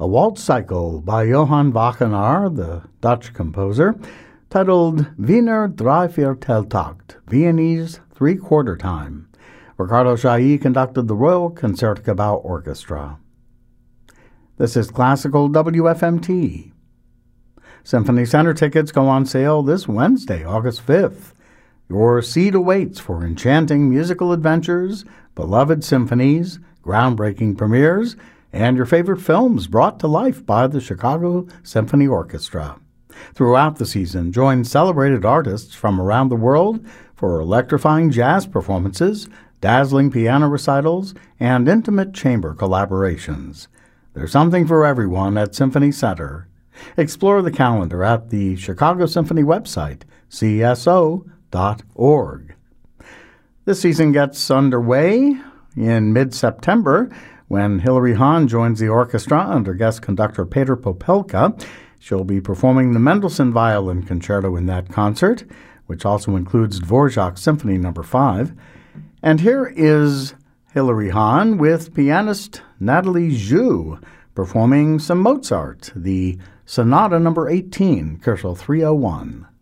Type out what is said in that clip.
a waltz cycle by Johann Wagner, the Dutch composer, titled Wiener Dreivierteltakt, Viennese Three-Quarter Time. Ricardo Chailly conducted the Royal Concertgebouw Orchestra. This is Classical WFMT. Symphony Center tickets go on sale this Wednesday, August 5th. Your seat awaits for enchanting musical adventures, beloved symphonies, groundbreaking premieres, and your favorite films brought to life by the Chicago Symphony Orchestra. Throughout the season, join celebrated artists from around the world for electrifying jazz performances, dazzling piano recitals, and intimate chamber collaborations. There's something for everyone at Symphony Center. Explore the calendar at the Chicago Symphony website, cso.org. This season gets underway in mid-September when Hilary Hahn joins the orchestra under guest conductor Peter Popelka. She'll be performing the Mendelssohn Violin Concerto in that concert, which also includes Dvorak's Symphony No. 5. And here is Hilary Hahn with pianist Nathalie Zhu performing some Mozart, the Sonata No. 18, Koszul 301.